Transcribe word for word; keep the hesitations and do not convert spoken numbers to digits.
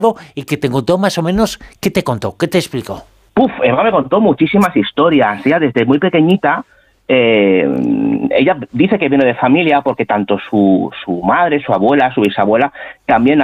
y que te contó más o menos, ¿qué te contó? ¿Qué te explicó? Puf, Eva me contó muchísimas historias. Ella desde muy pequeñita, eh, ella dice que viene de familia porque tanto su, su madre, su abuela, su bisabuela, también